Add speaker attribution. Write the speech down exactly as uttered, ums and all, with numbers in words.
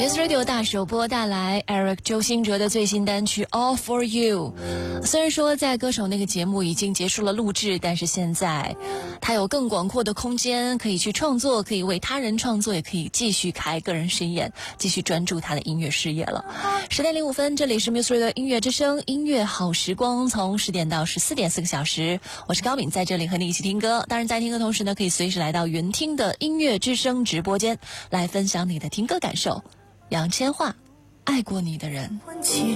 Speaker 1: News Radio 大首播带来 Eric 周兴哲的最新单曲 All For You。 虽然说在歌手那个节目已经结束了录制，但是现在他有更广阔的空间可以去创作，可以为他人创作，也可以继续开个人巡演，继续专注他的音乐事业了。十点零五分，这里是 News Radio 音乐之声，音乐好时光，从十点到十四点四个小时，我是高敏，在这里和你一起听歌。当然在听歌同时呢，可以随时来到云听的音乐之声直播间来分享你的听歌感受。杨千嬅，爱过你的人。